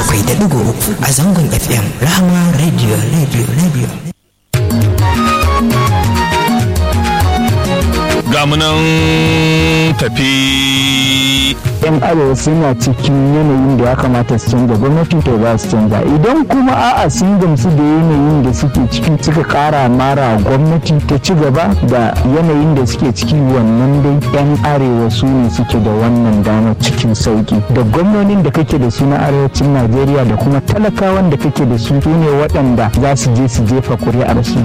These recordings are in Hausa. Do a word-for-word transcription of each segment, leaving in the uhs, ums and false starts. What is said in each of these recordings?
bakwai da ɗigo uku a zangon F M Rahama Radio Radio Radio. Gamunan tafi. Yan arewa suna cikin yanayin da ya kamata su canza gwamnati to za su canza, idan kuma a'a sun gamsu da yanayin da suke ciki suka kara mara gwamnati ta ci gaba da yanayin da suke ciki, wannan dai yan arewa su ne suke da wannan damar cikin sauki. Da gwamnonin da kake da su na arewacin Najeriya da kuma talakawan da kake da su su ne waɗanda za su je su jefa kuri'ar su.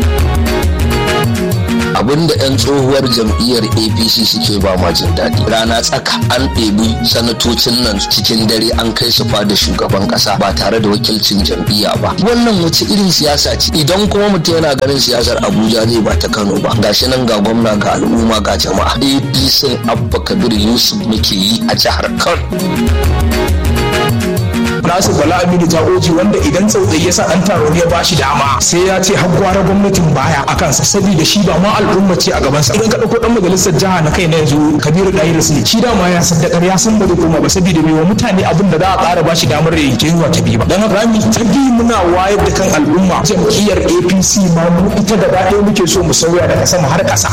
Abinda 'yan tsohuwar jam'iyyar A P C suke ba ma jin daɗi, rana tsaka an ɗebi sanatocin nan cikin dare an kai su fada shugaban ƙasa ba tare da wakilcin jam'iyya ba. Wannan wace irin siyasa ce? Idan kuma mutum yana ganin siyasar Abuja ne ba ta Kano ba, gashi nan ga gwamna ga al'umma ga jama'a. A P C Abba Kabir Yusuf muke yi a jihar Kano. Nasu Bala Aminu Jagoji, wanda idan tsautsayi ya sa ɗan taro ya ba shi dama sai ya ce har gwara gwamnatin baya a kansa, saboda shi ba ma al'umma ce a gabansa. Idan ka ɗauko ɗan majalisar jiha na kai na yanzu Kabiru Ɗahir ne, shi dama ya saddakar ya san ba zai koma ba saboda bai wa mutane abin da za a ƙara ba shi damar da yake zuwa ta biyu ba. Dan haka rami ta biyu muna wayar da kan al'umma, jam'iyyar A P C ma mu ita da ɗaya muke so mu sauya daga sama har ƙasa.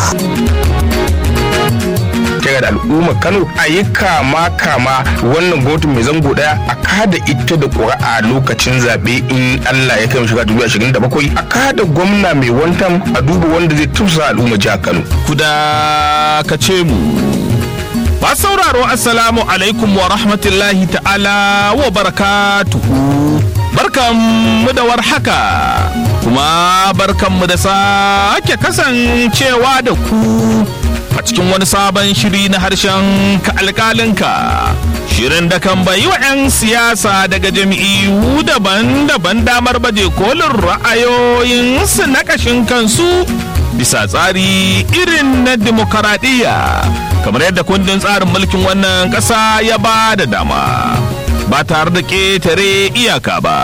Kira da al'ummar Kano a yi kama kama wannan gwamnati mai zango daya a kada ita da ƙuri'a lokacin zaɓe in Allah ya kai mu shiga dubu ashirin da bakwai, a kada gwamna mai wantan a duba wanda zai tusa al'ummar jihar Kano. Kuda ka ce mu. Ba sauraro assalamu alaikum wa rahmatullahi ta'ala wa barakatuhu. Barkanmu da warhaka kuma barkanmu da sake kasancewa da ku a cikin wani sabon shiri na harshen ka alƙalinka, shirin da kan bayi wa 'yan siyasa daga jami'u daban-daban damar baje kolin ra'ayoyinsu na ƙashin kansu bisa tsari irin na demokaradiyya, kamar yadda kundin tsarin mulkin wannan ƙasa ya ba da dama ba tare da ƙetare iyaka ba.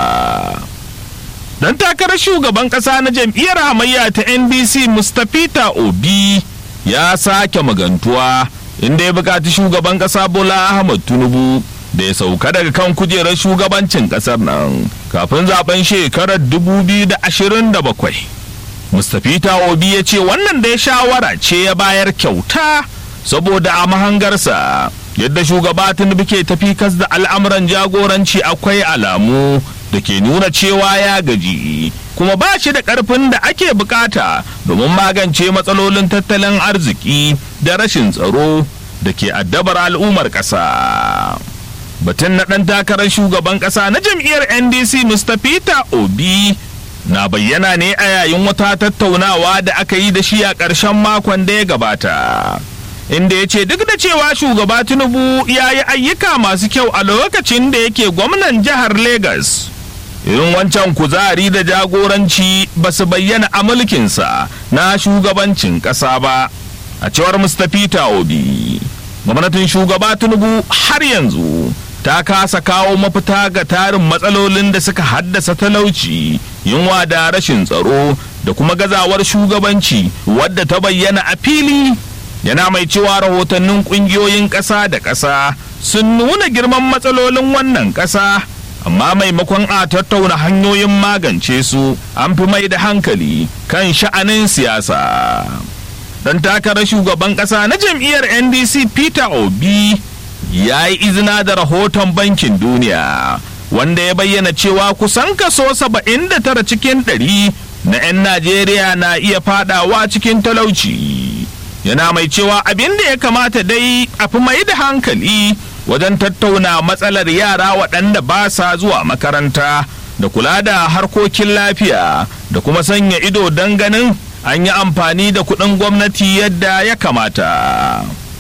Dan takarar shugaban ƙasa na jam'iyyar hamayya ta N D C Mustapha Obi ya sake magantuwa inda ya bukaci shugaban kasa Bola Ahmed Tinubu da ya sauka daga kan kujerar shugabancin kasar nan kafin zaben shekarar dubu biyu da ashirin da bakwai. Mustapha Obi ya ce wannan da ya shawara ce ya bayar kyauta saboda a mahangarsa yadda shugaba Tinubu ke tafi kas da al'amuran jagoranci akwai alamu da ke nuna cewa ya gaji kuma ba shi da ƙarfin da ake bukata domin magance matsalolin tattalin arziki da rashin tsaro da ke addabar al'ummar ƙasa. Batun na ɗan takarar shugaban ƙasa na jam'iyyar N D C Mustapha Obi na bayyana ne a yayin wata tattaunawa da aka yi da shi a ƙarshen makon da ya gabata, inda ya ce duk da cewa shugaba Tinubu ya yi ayyuka masu kyau a lokacin da yake gwamnan jihar Legas, irin wancan kuzari da jagoranci ba su bayyana a mulkinsa na shugabancin ƙasa ba. A cewar Mustapha Obi, gwamnatin shugaba Tinubu har yanzu ta kasa kawo mafita ga tarin matsalolin da suka haddasa talauci, yunwa da rashin tsaro da kuma gazawar shugabanci wadda ta bayyana a fili. Yana mai cewa rahotannin ƙungiyoyin ƙasa da ƙasa sun nuna girman matsalolin wannan ƙasa, amma maimakon a tattauna hanyoyin magance su an fi mai da hankali kan sha'anin siyasa. Dan takarar shugaban ƙasa na jam'iyyar N D C Peter Obi ya yi izina da rahoton bankin duniya wanda ya bayyana cewa kusan kaso saba'in da tara cikin ɗari na 'yan Najeriya na iya fadawa cikin talauci. Yana mai cewa abin da ya kamata dai a fi mai da hankali wajen tattauna matsalar yara waɗanda ba sa zuwa makaranta da kula da harkokin lafiya da kuma sanya ido don ganin an yi amfani da kuɗin gwamnati yadda ya kamata.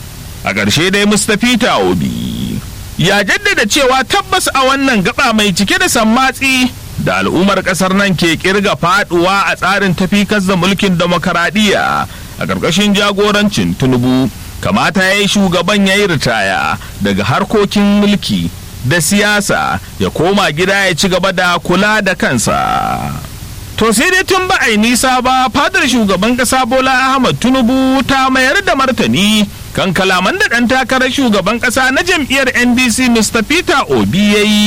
A ƙarshe dai Mustapha Obi ya jaddada cewa tabbas a wannan gaba mai cike da sammatsi da al'ummar ƙasar nan ke kirga faɗuwa a tsarin tafikas da mulkin demokaradiyya a ƙarƙashin jagorancin Tinubu, kamata ya yi shugaban ya yi ritaya daga harkokin mulki da siyasa ya koma gida ya ci gaba da kula da kansa. To sai dai tun ba a yi nisa ba, fadar shugaban ƙasa Bola Ahmed Tinubu ta mayar da martani kan kalaman da ɗan takarar shugaban ƙasa na jam'iyyar N D C Mustapha Obi ya yi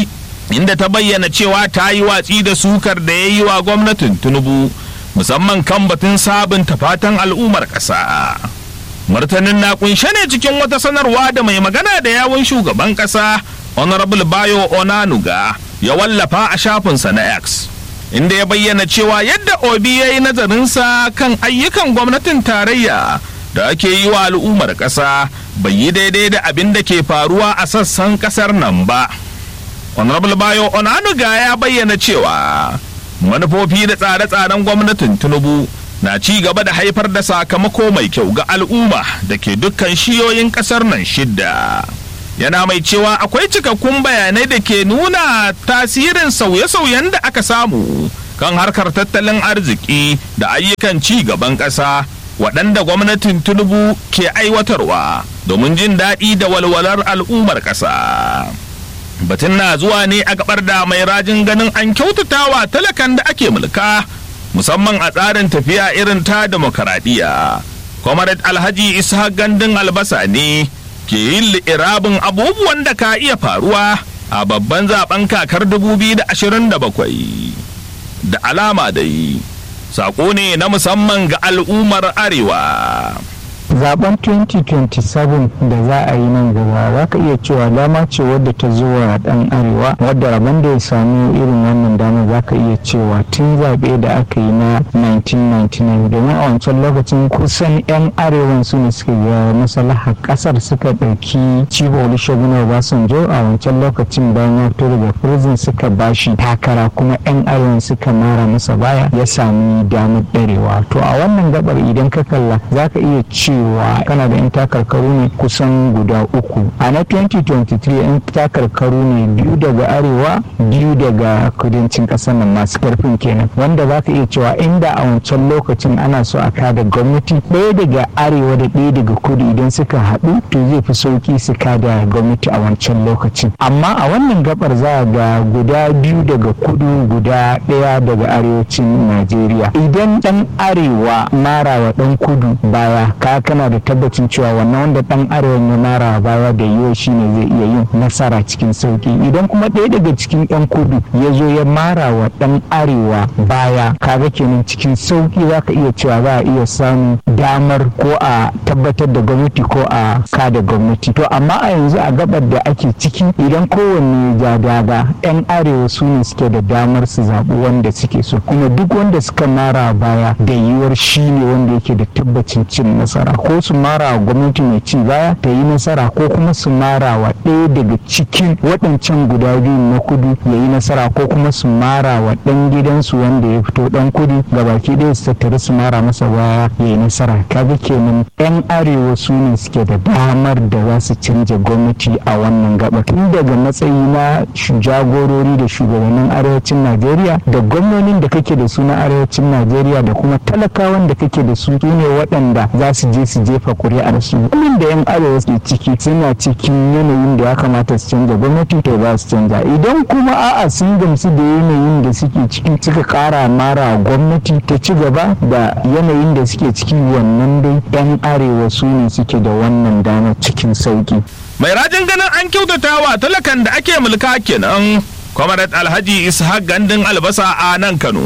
inda ta bayyana cewa ta yi watsi da sukar da ya yi wa gwamnatin Tinubu musamman kan batun sabunta fatan al'ummar ƙasa. Martanin na kunshe ne cikin wata sanarwa da mai magana da yawun shugaban ƙasa Honorable Bayo Onanuga ya wallafa a shafinsa na X, inda ya bayyana cewa yadda Obi ya yi nazarinsa kan ayyukan gwamnatin tarayya da ake yi wa al'ummar ƙasa bai yi daidai da abin da ke faruwa a sassan ƙasar nan ba. Honorable Bayo Onanuga ya bayyana cewa manufofi da tsare-tsaren gwamnatin Tinubu na ci gaba da haifar da sakamako mai kyau ga al'umma da ke dukkan shiyoyin ƙasar nan shidda. Yana mai cewa akwai cikakkun bayanai da ke nuna tasirin sauye-sauyen da aka samu kan harkar tattalin arziki da ayyukan ci gaban ƙasa waɗanda gwamnatin Tinubu ke aiwatarwa domin jin daɗi da walwalar al'ummar ƙasa. Batun na zuwa ne a gabar da mai rajin ganin an kyautatawa talakan da ake mulka musamman a tsarin tafiya irin ta demokaradiyya. Comrade Alhaji Isa Gandun Albasa ne ke yin li'irabin abubuwan da ka iya faruwa a babban zaben kakar dubu biyu da ashirin da bakwai. Da alama dai sako ne na musamman ga al'ummar Arewa. Zaben twenty twenty-seven da za a yi nan gaba za ka iya cewa dama ce wadda ta zo wa dan arewa, wadda rabon da ya sami irin wannan dama za ka iya cewa tun zaɓe da aka yi na nineteen ninety-nine, domin a wancan lokacin kusan 'yan arewan su ne suka ga maslahar ƙasar suka ɗauki Chief Olusegun Obasanjo a wancan lokacin bayan ya fito daga prison suka bashi takara, kuma 'yan arewan suka mara masa baya ya sami damar ɗarewa. To a wannan gabar idan ka kalla za ka iya cewa cewa kana da 'yan takarkaru ne kusan guda uku. A na twenty twenty-three 'yan takarkaru ne biyu daga arewa biyu daga kudancin ƙasar nan masu karfin kenan, wanda za ka iya cewa inda a wancan lokacin ana so a kada gwamnati ɗaya daga arewa da ɗaya daga kudu idan suka haɗu to zai fi sauki su kada gwamnati a wancan lokacin. Amma a wannan gabar za a ga guda biyu daga kudu guda ɗaya daga arewacin Najeriya. Idan ɗan arewa marawa ɗan kudu baya ka kana da tabbacin cewa wannan wanda dan arewa ya mara baya da yiwu shine zai iya yin nasara cikin sauki. Idan kuma ɗaya daga cikin yan kudu ya zo ya mara wa dan arewa baya, kaga kenan cikin sauki za ka iya cewa za a iya samun damar ko a tabbatar da gwamnati ko a kada gwamnati. To amma a yanzu a gabar da ake ciki idan kowanne ja daga yan arewa su ne suke da damar su zaɓi wanda suke so, kuma duk wanda suka mara baya da yiwuwar shine wanda yake da tabbacin cin nasara, ko su mara wa gwamnati mai ci baya ta yi nasara, ko kuma su mara wa ɗaya daga cikin waɗancan guda biyu na kudu ya yi nasara, ko kuma su mara wa ɗan gidansu wanda ya fito ɗan kudu gabaki ɗaya su tattara su mara masa baya ya yi nasara. Kaga kenan yan arewa su ne suke da damar da za su canja gwamnati a wannan gaba, tun daga matsayi na jagorori da shugabannin arewacin Najeriya da gwamnonin da kake da su na arewacin Najeriya da kuma talakawan da kake da su su ne waɗanda za su je su jefa kuri'ar su. Wannan da yan arewa ke ciki suna cikin yanayin da ya kamata su canza gwamnati to za su canza. Idan kuma a'a sun gamsu da yanayin da suke ciki suka kara mara gwamnati ta ci gaba da yanayin da suke ciki, wannan dai yan arewa su ne suke da wannan dama cikin sauki. Mai rajin ganin an kyautatawa talakan da ake mulka kenan Comrade Alhaji Ishaq Gandun Albasa a nan Kano.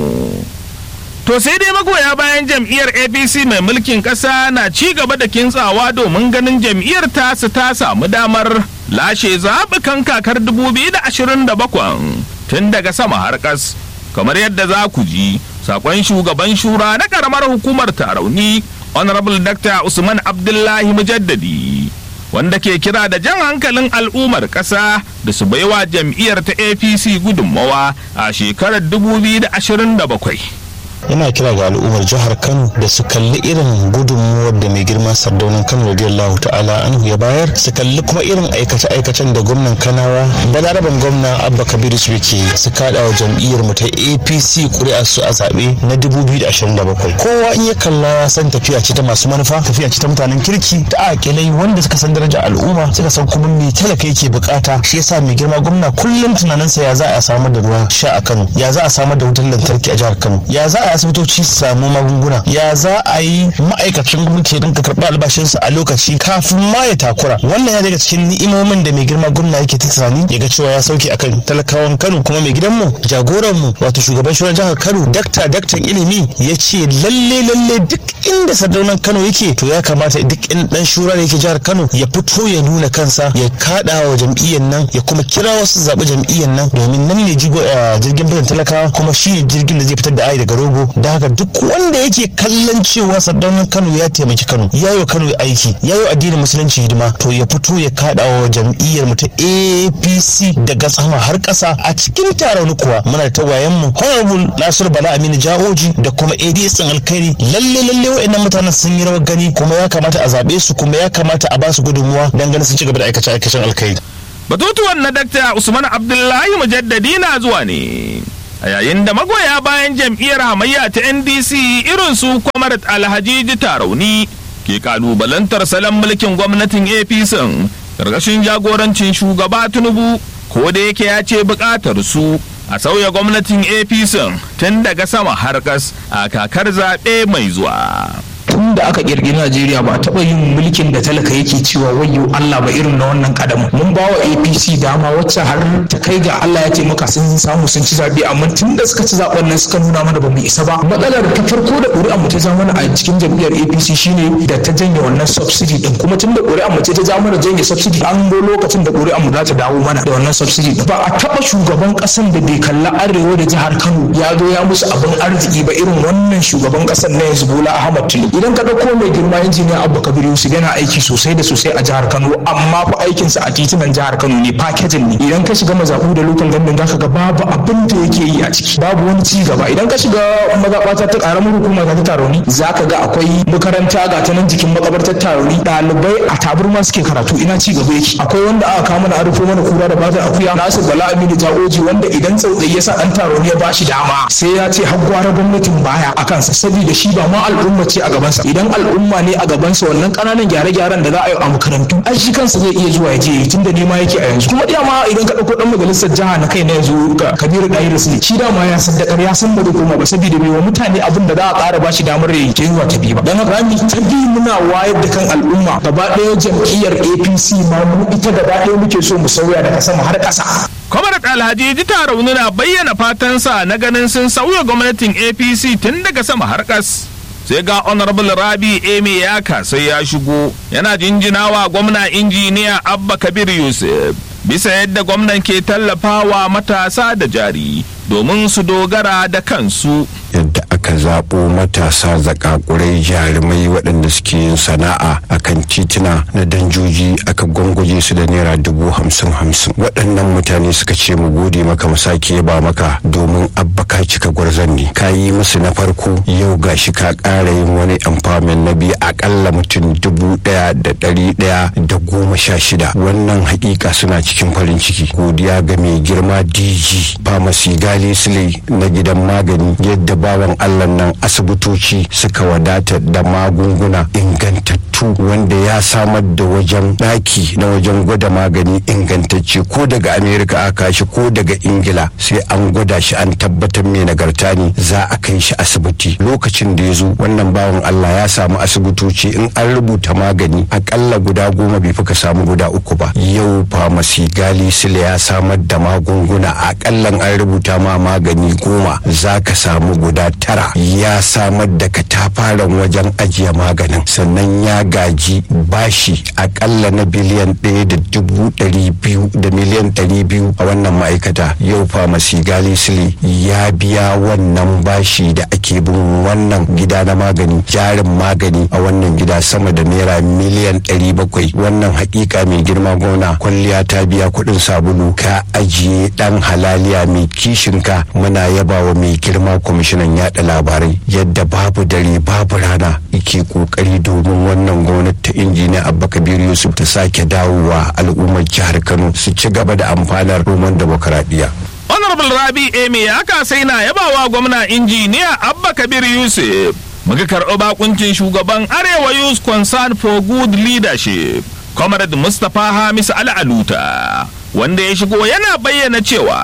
To sai dai magoya bayan jam'iyyar A P C mai mulkin ƙasa na ci gaba da kintsawa domin ganin jam'iyyar tasu ta samu damar lashe zaɓukan kakar dubu biyu da ashirin da bakwai tun daga sama har ƙas, kamar yadda za ku ji sakon shugaban shura na ƙaramar hukumar Tarauni Honorable Doctor Usman Abdullahi Mujaddadi, wanda ke kira da jan hankalin al'ummar ƙasa da su baiwa jam'iyyar ta A P C gudunmawa a shekarar dubu biyu da ashirin da bakwai. Yana kira ga al'ummar jihar Kano da su kalli irin gudunmuwar da mai girma Sardaunan Kano radiyallahu ta'ala anhu ya bayar, su kalli kuma irin aikace-aikacen da gwamnan Kanawa Balaraban gwamna Abba Kabiru su yake su kada wa jam'iyyar mu ta A P C kuri'ar su a zabe na dubu biyu da ashirin da bakwai. Kowa in ya kalla ya san tafiya ce ta masu manufa, tafiya ce ta mutanen kirki, ta akilai wanda suka san darajar al'umma, suka san kuma me talaka yake bukata. Shi yasa mai girma gwamna kullum tunaninsa ya za a samar da ruwan sha a Kano, ya za a samar da wutar lantarki a jihar Kano, ya za a a asibitoci su samu magunguna, ya za a yi ma'aikacin gwamnati ya dinka karɓar albashinsa a lokaci kafin ma ya takura. Wannan ya daga cikin ni'imomin da mai girma gwamna yake ta tunani ya ga cewa ya sauke akan talakawan Kano. Kuma mai gidanmu jagoranmu wato shugaban shugaban jihar Kano dakta daktan ilimi ya ce lalle lalle duk inda sardaunan Kano yake to ya kamata duk in dan shura da yake jihar Kano ya fito ya nuna kansa, ya kada wa jam'iyyar nan, ya kuma kira wasu zaɓi jam'iyyar nan, domin nan ne jigo a jirgin fitan talakawa, kuma shi ne jirgin da zai fitar da ayi daga rogo. Da haka duk wanda yake kallon cewa sardaunan Kano ya taimaki Kano, ya yi Kano aiki, ya yi addinin musulunci hidima, to ya fito ya kada wa jam'iyyar mu ta A P C daga sama har ƙasa. A cikin taron kuwa muna da tawayen mu Honorable Nasiru Bala Aminu Jaoji da kuma A D S Alkhairi. Lalle lalle wa'annan mutanen sun yi rawar gani, kuma ya kamata a zabe su, kuma ya kamata a ba su gudunmuwa dan ganin sun ci gaba da aikace aikacen alkhairi. Batutuwan na Dakta Usman Abdullahi Mujaddadi na zuwa ne a yayin da magoya bayan jam'iyyar hamayya ta N D C irin su Kwamarat Alhaji Tarauni ke kalubalantar salon mulkin gwamnatin A P C karkashin jagorancin shugaba Tinubu, ko da yake ya ce bukatar su a sauya gwamnatin A P C tun daga sama har kas a kakar zaɓe mai zuwa. Tun da aka kirkiri Najeriya ba taɓa yin mulkin da talaka yake cewa wayyo Allah ba irin na wannan kadamu. Mun ba wa A P C dama wacce har ta kai ga Allah ya taimaka sun samu sun ci zaɓe, amma tun da suka ci zaɓen nan suka nuna mana ba mu isa ba. Matsalar ta farko da ƙuri'an mu ta ja mana a cikin jam'iyyar A P C shine da ta janye wannan subsidy din, kuma tun da ƙuri'an mu ce ta ja mana janye subsidy, an go lokacin da ƙuri'an mu za ta dawo mana da wannan subsidy din. Ba a taɓa shugaban ƙasan da bai kalla arewa da jihar Kano ya zo ya musu abin arziki ba irin wannan shugaban ƙasan na yanzu Bola Ahmad Tinubu. Idan ka dauko mai girma injiniya Abba Kabir Yusuf yana aiki sosai da sosai a jihar Kano, amma fa aikinsa a titunan jihar Kano ne, packaging ne. Idan ka shiga mazaɓu da local government zaka ga babu abin da yake yi a ciki, babu wani ci gaba. Idan ka shiga mazaɓata ta ƙaramar hukuma ta Tarauni zaka ga akwai makaranta ga ta nan jikin makabartar Tarauni, ɗalibai a taburma suke karatu, ina ci gaba yake. Akwai wanda aka kawo mana arufo mana kura da bata akuya, Nasir Bala Aminu Jaoji, wanda idan tsautsayi ya sa ɗan Tarauni ya bashi dama sai ya ce har gwara gwamnatin baya a kansa, saboda shi ba ma al'umma ce a gabansa. Idan al'umma ne a gabansa wannan ƙananan gyare-gyaren da za a yi a makarantu ai shi kansa zai iya zuwa ya je tun da nema yake a yanzu. Kuma dama idan ka ɗauko ɗan majalisar jiha na kai na yanzu Kabiru Dahiru Sule, shi dama ya saddakar ya san ba zai koma ba, saboda bai wa mutane abin da za a ƙara bashi damar ya yi zuwa ta biyu ba. Dan haka rami ta biyu muna wayar da kan al'umma gaba ɗaya jam'iyyar A P C ma mu ita gaba ɗaya muke so mu sauya daga sama har ƙasa. Kwamarat Alhaji Tarauni na bayyana fatansa na ganin sun sauya gwamnatin A P C tun daga sama har ƙas. Sai ga Honorable Rabi Eme Yaka sai ya shigo yana jinjinawa gwamna injiniya Abba Kabir Yusuf bisa yadda gwamnan ke tallafawa matasa da jari domin su dogara da kansu. Yadda aka zaɓo matasa zakakurai jarumai waɗanda suke yin sana'a akan tituna na danjoji aka gwangwaje su da naira dubu hamsin hamsin. Waɗannan mutane suka ce mu gode maka mu sake yaba maka domin Abba ka cika gwarzon ne. Ka yi musu na farko, yau gashi ka ƙara yin wani empowerment na biyu akalla mutum dubu ɗaya da ɗari ɗaya da goma sha shida. Wannan haƙiƙa suna cikin farin ciki. Godiya ga mai girma D G Pharmacy Gali Sule na gidan magani, yadda bawan Allah nan asibitoci suka wadata da magunguna ingantattu, wanda ya samar da wajen daki na wajen gwada magani ingantacce, ko daga Amerika aka shi ko daga Ingila sai an gwada shi an tabbatar mai nagarta ne za a kai shi asibiti. Lokacin da ya zo wannan bawan Allah ya samu asibitoci in an rubuta magani akalla guda goma bai fi ka samu guda uku ba. Yau Pharmacy Gali Sule ya samar da magunguna akalla an rubuta ma magani goma za ka samu guda tara. Ya samar da katafaren wajen ajiye maganin, sannan ya gaji bashi akalla na biliyan ɗaya da dubu ɗari biyu da miliyan ɗari biyu a wannan ma'aikata. Yau Pharmacy Gali Sule ya biya wannan bashi da ake bin wannan gida na magani, jarin magani a wannan gida sama da naira miliyan ɗari bakwai. Wannan hakika mai girma gona kwalliya ta biya kuɗin sabulu. Ka ajiye ɗan halaliya mai kishinka. Muna yaba wa mai girma kwamishinan yaɗa labarai yadda babu dare babu rana yake kokari domin wannan gwamnati ta injiniya Abba Kabir Yusuf ta sake dawowa al'ummar jihar Kano su ci gaba da amfanar roman demokaradiyya. Honorable Rabi Eme Yaka sai na yabawa gwamna injiniya Abba Kabir Yusuf. Muka karɓi bakuncin shugaban Arewa Youth Concern for Good Leadership, Comrade Mustapha Hamis Al'aluta, wanda ya shigo yana bayyana cewa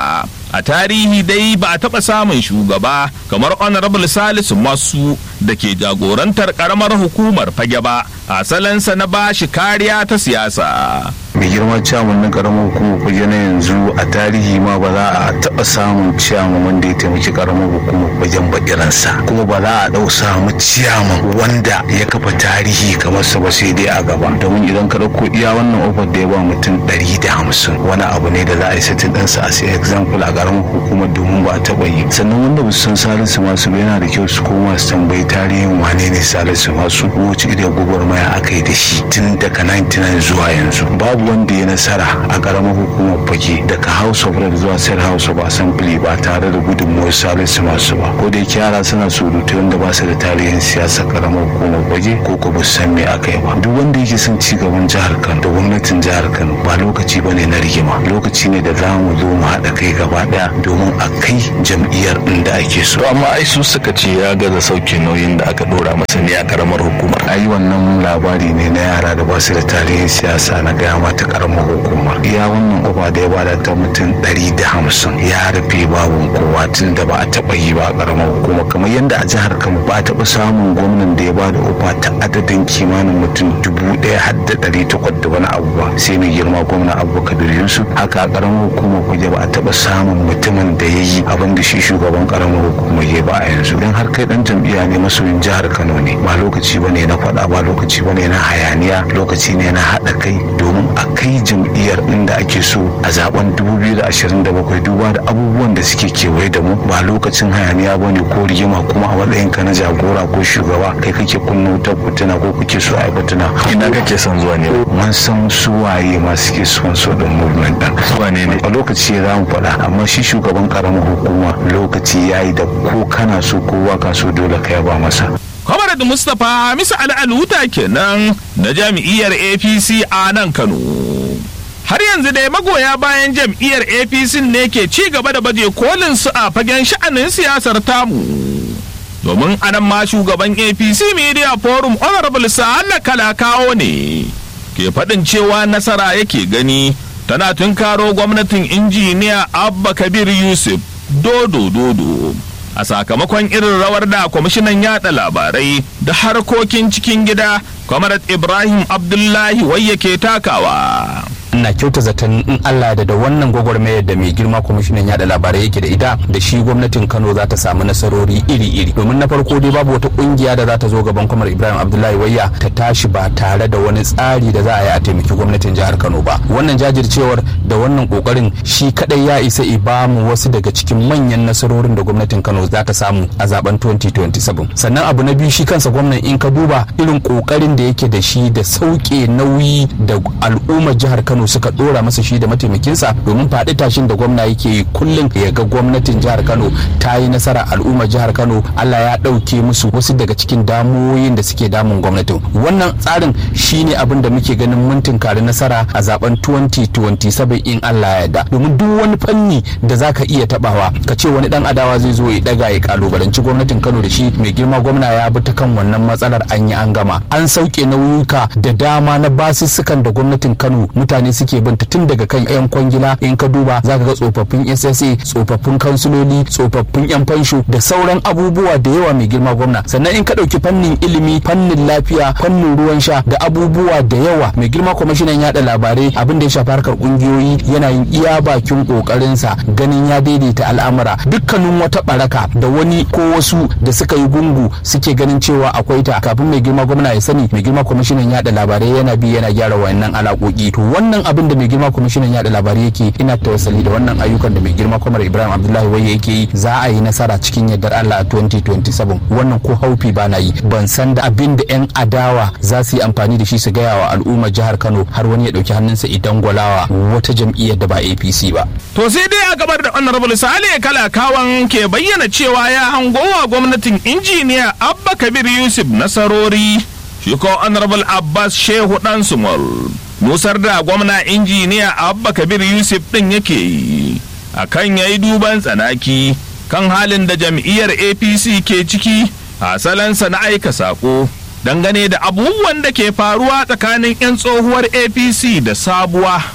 a tarihi dai ba a taɓa samun shugaba kamar honorable salisu masu da ke jagorantar karamar hukumar fage ba a salansa na bashi kariya ta siyasa. mai girma ciyaman na karamar hukumar fage na yanzu a tarihi ma ba za a taɓa samun ciyaman wanda ya taimaki karamar hukumar fagen bakiransa, kuma ba za a ɗau samu ciyaman wanda ya kafa tarihi kamar sa ba sai dai a gaba. Domin idan ka ɗauko iya wannan ofar da ya ba mutum ɗari da hamsin wani abu ne da za a yi satin ɗansa a sai example a karamar hukumar domin ba a taɓa yi. Sannan wanda ba su san salisu masu ba yana da kyau su koma su tambayi tarihin wane ne salisu masu, wace irin gwagwarmaya aka yi da shi tun daga ninety-nine zuwa yanzu. Babu wanda ya nasara a karamar hukumar fage daga house of reps zuwa state house of assembly ba tare da gudunmuwar salisu masu ba. Ko da yake yara suna surutu wanda ba su da tarihin siyasa karamar hukumar fage ko ko ba su san me aka yi ba. Duk wanda yake son ci gaban jihar Kano da gwamnatin jihar Kano ba lokaci bane na rigima, lokaci ne da za mu zo mu haɗa kai gaba ɗaya domin a kai jam'iyyar ɗin da ake so. Amma ai su suka ce ya gaza sauke nauyin da aka dora masa ne a karamar hukumar. Ai wannan labari ne na yara da ba su da tarihin siyasa na gaya mata karamar hukumar. Iya wannan ofa da ya bada ta mutum ɗari da hamsin ya rufe babu kowa tun da ba a taɓa yi ba a karamar hukumar, kamar yadda a jihar Kano ba a taɓa samun gwamnan da ya bada ofa ta adadin kimanin mutum dubu ɗaya har da ɗari takwas da wani abu ba sai mai girma gwamna Abubakar Yusuf. Haka a karamar hukumar kuje ba a taɓa samun mutumin da ya yi abin da shi shugaban karamar hukumar ya ba a yanzu. Don har kai dan jam'iyya ne masoyin jihar Kano ne, ba lokaci bane na faɗa, ba lokaci bane na hayaniya, lokaci ne na haɗa kai domin a kai jam'iyyar inda ake so a zaben dubu biyu da ashirin da bakwai. Duba da abubuwan da suke kewaye da mu, ba lokacin hayaniya bane ko rigima, kuma a matsayin ka na jagora ko shugaba kai kake kunna wutar fitina ko kuke so a yi fitina. Ina kake son zuwa ne? Mun san su waye ma suke son so din movement din. Wane ne? A lokaci za mu faɗa, amma shi shugaban karamar hukuma lokaci yayi da ko kana so ko ka so dole ka yaba masa. Comrade Mustapha Hamisu Al'aluta kenan na jam'iyyar A P C a nan Kano. Har yanzu dai magoya bayan jam'iyyar A P C ne ke ci gaba da baje kolin su a fagen sha'anin siyasar tamu. Domin anan ma shugaban A P C Media Forum Honorable Sa'ala Kalakawo ne ke faɗin cewa nasara yake gani tana tunkaro gwamnatin injiniya Abba Kabir Yusuf dodo dodo a sakamakon irin rawar da kwamishinan yada labarai da harkokin cikin gida Comrade Ibrahim Abdullahi wai yake takawa. ina kyauta zaton in Allah da da wannan gwagwarmayar da mai girma kwamishinan yada labarai yake da ita da shi gwamnatin Kano za ta samu nasarori iri-iri. Domin na farko dai babu wata kungiya da za ta zo gaban Kwamar Ibrahim Abdullahi Wayya ta tashi ba tare da wani tsari da za a yi a taimaki gwamnatin jihar Kano ba. Wannan jajircewar da wannan kokarin shi kadai ya isa ibamu wasu daga cikin manyan nasarorin da gwamnatin Kano za ta samu a zaben twenty twenty-seven. Sannan abu na biyu shi kansa gwamnan in ka duba irin kokarin da yake da shi da sauke nauyi da al'ummar jihar Kano suka dora masa shi da mataimakinsa domin faɗi tashin da gwamna yake yi kullum ya ga gwamnatin jihar Kano ta yi nasara al'ummar jihar Kano Allah ya ɗauke musu wasu daga cikin damuwoyin da suke damun gwamnatin. Wannan tsarin shine abin da muke ganin mun tunkari nasara a zaben twenty twenty-seven in Allah ya yarda. Domin duk wani fanni da zaka iya tabawa ka ce wani dan adawa zai zo ya daga ya kalubalanci gwamnatin Kano da shi mai girma gwamna ya bi ta kan wannan matsalar an yi an gama. An sauke nauyuka da dama na basussukan da gwamnatin Kano mutane suke binta tun daga kan yan kwangila in ka duba zaka ga tsofaffin S S A, tsofaffin kansuloli, tsofaffin yan fansho da sauran abubuwa da yawa mai girma gwamna. Sannan in ka dauki fannin ilimi, fannin lafiya, fannin ruwan sha da abubuwa da yawa mai girma kwamishinan yada labarai abin da ya shafi harkar kungiyoyi yana yin iya bakin kokarinsa ganin ya daidaita al'amura. Dukkanin wata baraka da wani ko wasu da suka yi gungu suke ganin cewa akwai ta kafin mai girma gwamna ya sani mai girma kwamishinan yada labarai yana bi yana gyara wayannan alaƙoƙi. To wannan abin da mai girma kwamishinan yada labarai yake ina tawassali da wannan ayyukan da mai girma kwamar Ibrahim Abdullahi Wayya yake yi za a yi nasara cikin yardar Allah a twenty twenty-seven. Wannan ko haufi ba na yi ban san da abin da yan adawa za su yi amfani da shi su gaya wa al'ummar jihar Kano har wani ya dauki hannunsa idan gwalawa wata jam'iyyar da ba A P C ba. To sai dai a gabar da honorable Sale Kalakawan ke bayyana cewa ya hangowa gwamnatin injiniya Abba Kabir Yusuf nasarori shi ko honorable Abbas Shehu Dan Sumol nusar da gwamna injiniya Abba Kabir Yusuf din yake yi akan yayi duban tsanaki kan halin da jam'iyyar A P C ke ciki a salansa na aika sako dangane da abubuwan da ke faruwa tsakanin 'yan tsohuwar A P C da sabuwa.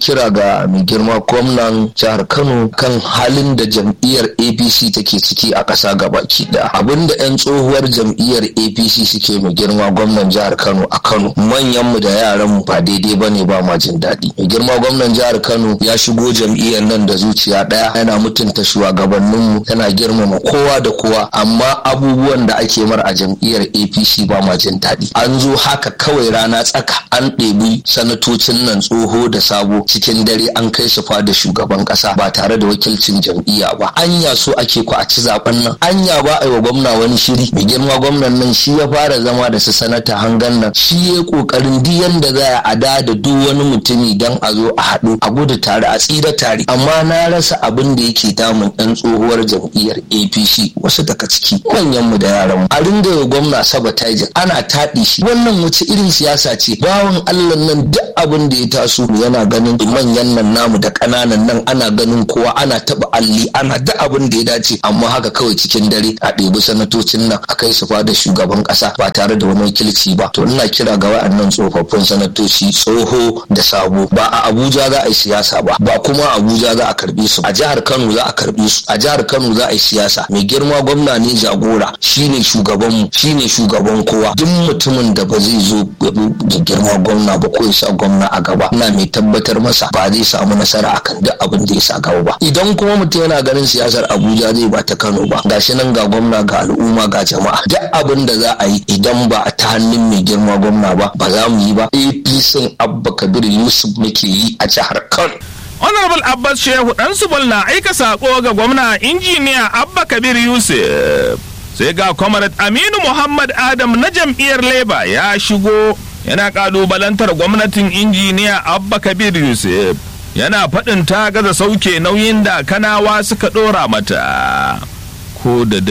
kira ga mai girma gwamnan jihar Kano kan halin da jam'iyyar A P C take ciki a ƙasa gabaki ɗaya. Abinda 'yan tsohuwar jam'iyyar A P C suke mai girma gwamnan jihar Kano a Kano, manyanmu da yaranmu ba daidai bane, ba ma jin daɗi. Mai girma gwamnan jihar Kano ya shigo jam'iyyar nan da zuciya ɗaya, yana mutunta shugabanninmu, yana girmama kowa da kowa, amma abubuwan da ake mar a jam'iyyar A P C ba ma jin daɗi. An zo haka kawai rana tsaka an ɗebi sanatocin nan tsoho da sabo cikin dare an kai su fada shugaban ƙasa ba tare da wakilcin jam'iyya ba. Anya so ake ku a ci zaben nan, anya ba a yi wa gwamna wani shiri. Mai girma gwamnan nan shi ya fara zama da su sanata hangan nan, shi ya kokarin duk yanda za a da da duk wani mutumi dan a zo a haɗu a gudu tare a tsira tare. Amma na rasa abin da yake damun ɗan tsohuwar jam'iyyar A P C, wasu daga ciki manyan mu da yaran mu a ringa ya gwamna sabotajin ana taɗi shi. Wannan wace irin siyasa ce? Bawan Allah nan duk abin da ya taso yana ganin manyan nan namu da ƙananan nan, ana ganin kowa, ana taɓa alli, ana duk abin da ya dace, amma haka kawai cikin dare a ɗebi sanatocin nan a kai su fada shugaban ƙasa ba tare da wani wakilci ba. To ina kira ga wa'annan tsofaffin sanatoci tsoho da sabo, ba a Abuja za a yi siyasa ba, ba kuma Abuja za a karbe su, a jihar Kano za a karbe su, a jihar Kano za a yi siyasa. Mai girma gwamna ne jagora, shine shugabanmu, shine shugaban kowa. Duk mutumin da ba zai zo da girma gwamna ba ko ya sa gwamna a gaba, ina mai tabbatar masa ba zai samu nasara akan duk abin da ya sa gaba ba. Idan kuma mutum yana ganin siyasar Abuja zai ba ta Kano ba, gashi nan ga gwamna, ga al'umma, ga jama'a, duk abin da za a yi idan ba a ta hannun mai girma gwamna ba ba za mu yi ba. A P C Abba Kabir Yusuf muke yi a jihar Kano. Honorable Abbas Shehu Ɗansubul na aika sako ga gwamna injiniya Abba Kabir Yusuf. Sai ga Comrade Aminu Muhammad Adam na jam'iyyar Labour ya shigo yana kalubalantar gwamnatin injiniya Abba Kabir Yusuf, yana faɗin ta gaza sauke nauyin da Kanawa suka ɗora mata. Ko da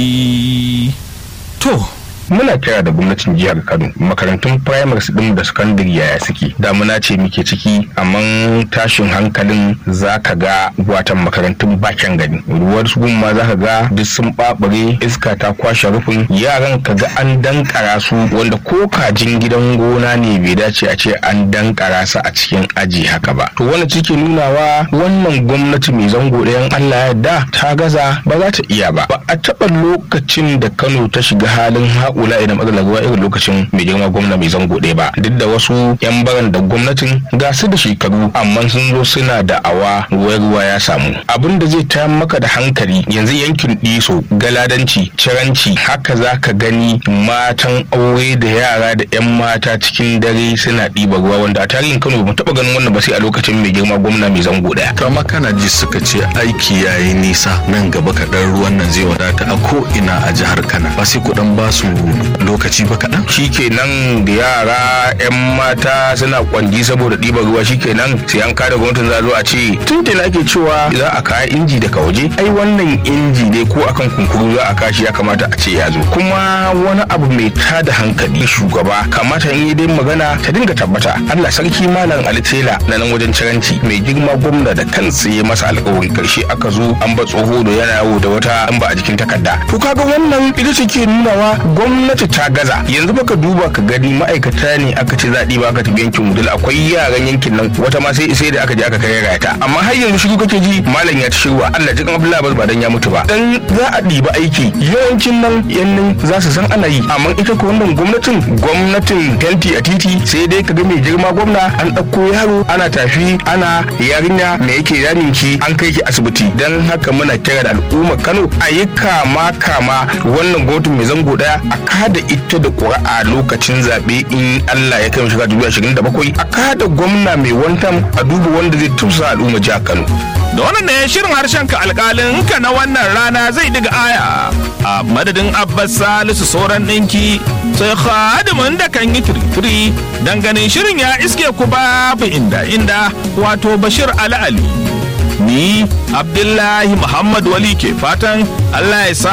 dai to muna kira da gwamnatin jihar Kano, makarantun primaries din da secondary yaya suke. Damuna ce muke ciki, amma tashin hankalin zaka ga watan makarantun bakin gani, ruwar su ma zaka ga duk sun babare, iska ta kwashe rufin, yaran ka ga an dankara su wanda ko kajin gidan gona ne bai dace a ce an dankara su a cikin aji haka ba. To wannan cike nunawa wannan gwamnati mai zango ɗayan Allah ya yarda ta gaza, ba za ta iya ba. Ba a taɓa lokacin da Kano ta shiga halin ula idan matsalar ruwa irin lokacin mai girma gwamna mai zango ɗaya ba. Duk da wasu yan baran da gwamnatin ga su da shekaru amma sun zo suna da awa ruwa ruwa ya samu. Abin da zai tayar maka da hankali yanzu yankin Diso, Galadanci, Ciranci, haka za ka gani matan aure da yara da yan mata cikin dare suna ɗiba ruwa, wanda a tarihin Kano ba mu taɓa ganin wannan ba sai a lokacin mai girma gwamna mai zango ɗaya. To amma kana ji suka ce aiki yayi nisa, nan gaba kaɗan ruwan nan zai wadata a ko ina a jihar Kano, ba sai kuɗin ba su lokaci ba kaɗan. Shikenan da yara yan mata suna kwanji saboda ɗiban ruwa, shikenan sai an kada gwamnatin za a zo a ce tun da ake cewa za a kaya inji daga waje. Ai wannan inji dai ko akan kunkuru za a kashi ya kamata a ce ya zo. Kuma wani abu mai tada hankali, shugaba kamata in yi dai magana ta dinga tabbata. Allah sarki Malam Ali Tela na nan wajen Ciranci, mai girma gwamna da kansa ya masa alƙawari, karshe aka zo an ba tsoho da yana yawo da wata an ba a jikin takarda. To kaga wannan ita ce ke nunawa gwamnati ta gaza. Yanzu baka duba ka gani ma'aikata ne aka ce zaɗi ba aka tafi yankin Wudil, akwai yaran yankin nan wata ma sai sai da aka je aka kai rayata, amma har yanzu shiru kake ji malam ya ta shirwa. Allah ji kan Abdullahi ba dan ya mutu ba, dan za a ɗiba aiki yawancin nan yan nan za su san ana yi, amma ita ko wannan gwamnatin gwamnatin tenti a titi sai dai ka ga mai girma gwamna an ɗauko yaro ana tafi ana yarinya me yake yanin ki an kai ki asibiti. Dan haka muna kira da al'ummar Kano a yi kama kama wannan gwamnatin mai zango daya a kada ita da ƙuri'a lokacin zaɓe in Allah ya kai mu shiga dubu ashirin da bakwai, a kada gwamna mai wantan a duba wanda zai tusa al'umma jihar Kano. Da wannan ne shirin harshen ka alƙalin ka na wannan rana zai diga aya a madadin Abbas Salisu sauran ɗinki sai khadimin da kan yi tiri dan ganin shirin ya iske ku babu inda inda wato Bashir Ali Ali. Ni Abdullahi Muhammad Wali ke fatan Allah ya sa